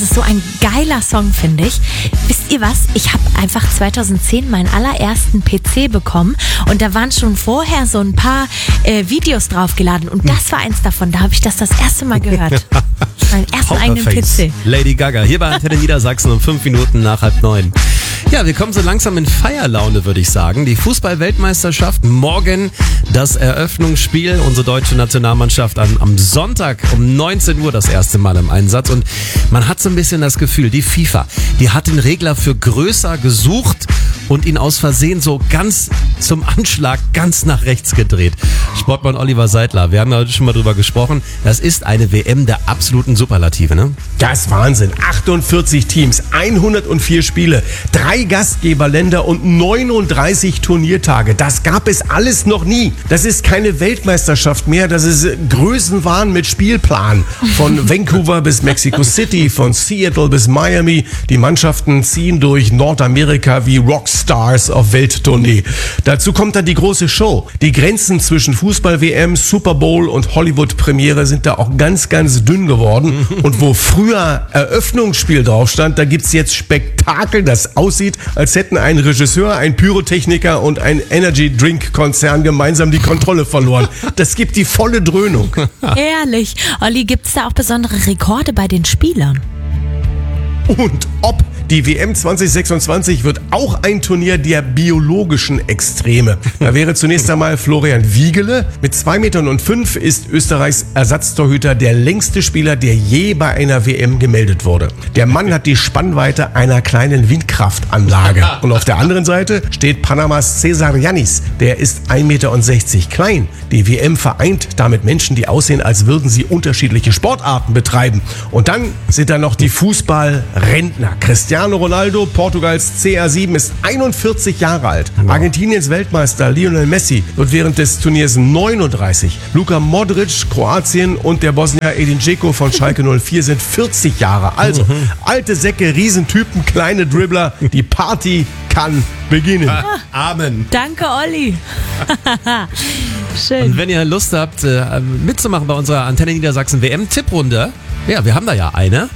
ist so ein geiler Song, finde ich. Wisst ihr was? Ich habe einfach 2010 meinen allerersten PC bekommen und da waren schon vorher so ein paar Videos draufgeladen und das war eins davon. Da habe ich das erste Mal gehört. Meinen ersten eigenen PC. Lady Gaga, hier bei Antenne Niedersachsen um 5 Minuten nach 8:30. Ja, wir kommen so langsam in Feierlaune, würde ich sagen. Die Fußball-Weltmeisterschaft, morgen das Eröffnungsspiel. Unsere deutsche Nationalmannschaft am Sonntag um 19 Uhr das erste Mal im Einsatz. Und man hat so ein bisschen das Gefühl, die FIFA, die hat den Regler für größer gesucht und ihn aus Versehen so ganz zum Anschlag ganz nach rechts gedreht. Sportmann Oliver Seidler, wir haben da heute schon mal drüber gesprochen. Das ist eine WM der absoluten Superlative, ne? Das ist Wahnsinn. 48 Teams, 104 Spiele, 3 Gastgeberländer und 39 Turniertage. Das gab es alles noch nie. Das ist keine Weltmeisterschaft mehr, das ist Größenwahn mit Spielplan. Von Vancouver bis Mexico City, von Seattle bis Miami. Die Mannschaften ziehen durch Nordamerika wie Rockstars auf Welttournee. Dazu kommt dann die große Show. Die Grenzen zwischen Fußball-WM, Super Bowl und Hollywood-Premiere sind da auch ganz, ganz dünn geworden. Und wo früher Eröffnungsspiel drauf stand, da gibt's jetzt Spektakel, das aussieht, als hätten ein Regisseur, ein Pyrotechniker und ein Energy-Drink-Konzern gemeinsam die Kontrolle verloren. Das gibt die volle Dröhnung. Ehrlich. Olli, gibt's da auch besondere Rekorde bei den Spielern? Und ob die WM 2026 wird auch ein Turnier der biologischen Extreme. Da wäre zunächst einmal Florian Wiegele. Mit 2,5 Metern ist Österreichs Ersatztorhüter der längste Spieler, der je bei einer WM gemeldet wurde. Der Mann hat die Spannweite einer kleinen Windkraftanlage. Und auf der anderen Seite steht Panamas Cesar Yannis. Der ist 1,60 Meter klein. Die WM vereint damit Menschen, die aussehen, als würden sie unterschiedliche Sportarten betreiben. Und dann sind da noch die Fußballrentner. Cristiano Ronaldo, Portugals CR7, ist 41 Jahre alt. Argentiniens Weltmeister Lionel Messi wird während des Turniers 39. Luka Modric, Kroatien und der Bosnier Edin Dzeko von Schalke 04 sind 40 Jahre. Also alte Säcke, Riesentypen, kleine Dribbler. Die Party kann beginnen. Amen. Danke, Olli. Schön. Und wenn ihr Lust habt, mitzumachen bei unserer Antenne Niedersachsen WM-Tipprunde, ja, wir haben da ja eine,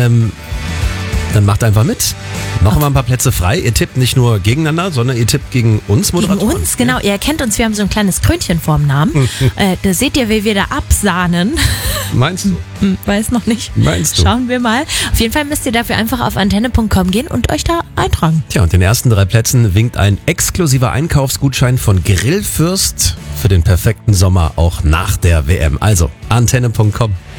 dann macht einfach mit. Noch mal ein paar Plätze frei. Ihr tippt nicht nur gegeneinander, sondern ihr tippt gegen uns, Moderatoren. Gegen uns, genau. Ihr erkennt uns, wir haben so ein kleines Krönchen vorm Namen. Da seht ihr, wie wir da absahnen. Meinst du? Weiß noch nicht. Meinst du? Schauen wir mal. Auf jeden Fall müsst ihr dafür einfach auf antenne.com gehen und euch da eintragen. Tja, und den ersten 3 Plätzen winkt ein exklusiver Einkaufsgutschein von Grillfürst für den perfekten Sommer auch nach der WM. Also, antenne.com.